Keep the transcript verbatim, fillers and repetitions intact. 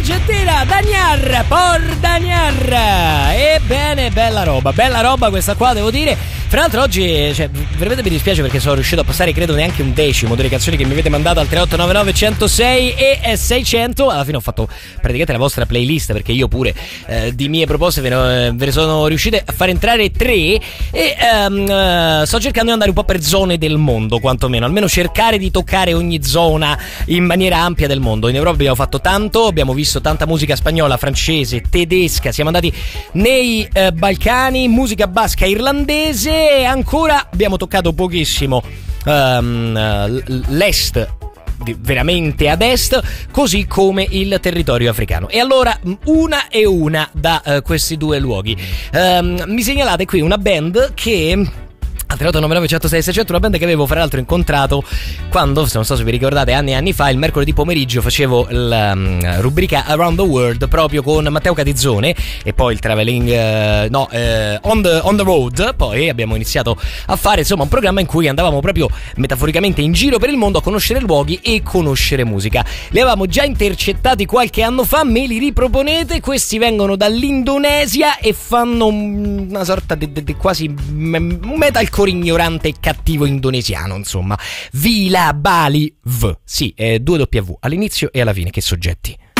Argentina, Dagnar, por Dagnar. Ebbene, bella roba, bella roba questa qua, devo dire. Fra l'altro oggi, cioè, veramente mi dispiace perché sono riuscito a passare credo neanche un decimo delle canzoni che mi avete mandato al tre otto nove nove uno zero sei e seicento. Alla fine ho fatto praticamente la vostra playlist, perché io pure eh, di mie proposte ve ne, ve ne sono riuscite a far entrare tre. E um, uh, sto cercando di andare un po' per zone del mondo, quantomeno, almeno cercare di toccare ogni zona in maniera ampia del mondo. In Europa abbiamo fatto tanto, abbiamo visto tanta musica spagnola, francese, tedesca, siamo andati nei uh, Balcani, musica basca, irlandese, e ancora abbiamo toccato pochissimo um, uh, l'est, veramente ad est, così come il territorio africano. E allora una e una da uh, questi due luoghi. Um, mi segnalate qui una band che al tre otto nove nove uno zero sei seicento, una band che avevo fra l'altro incontrato quando, se non so se vi ricordate, anni e anni fa, il mercoledì pomeriggio facevo la um, rubrica Around the World proprio con Matteo Catizzone, e poi il traveling uh, no uh, on, the, on the road. Poi abbiamo iniziato a fare insomma un programma in cui andavamo proprio metaforicamente in giro per il mondo a conoscere luoghi e conoscere musica. Li avevamo già intercettati qualche anno fa, me li riproponete? Questi vengono dall'Indonesia e fanno una sorta di, di, di quasi un metalcore ignorante e cattivo indonesiano, insomma. Vila Bali V. Sì, eh, due W all'inizio e alla fine, che soggetti.